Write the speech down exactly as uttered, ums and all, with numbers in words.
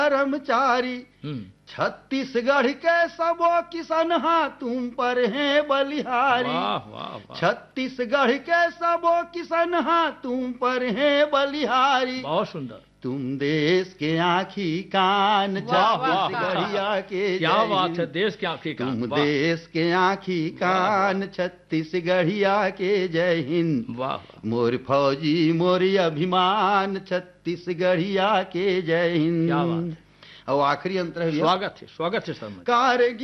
कर्मचारी छत्तीसगढ़ के सबो किसान हाँ तुम पर हैं बलिहारी। वाह वाह वाह, छत्तीसगढ़ के सबो किसान हाँ तुम पर हैं बलिहारी। बहुत सुंदर। तुम देश के आँखी कान छत्तीसगढ़िया के क्या जय बात हिंद। है, देश के आँखी कान। तुम वाह देश के आँखी कान छत्तीसगढ़िया के जय हिंद। वाह वाह, मोर फौजी मोर अभिमान छत्तीसगढ़िया के जय क्या बात हिंद। और आखिरी अंतर है भैया, स्वागत है, स्वागत है सर। कारगिल